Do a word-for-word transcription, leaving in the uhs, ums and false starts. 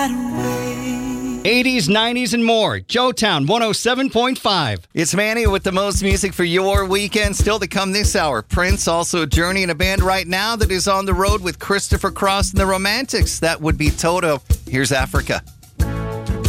eighties, nineties, and more. Joetown one oh seven point five. It's Manny with the most music for your weekend. Still to come this hour. Prince, also a Journey, and a band right now that is on the road with Christopher Cross and the Romantics. That would be Toto. Here's Africa.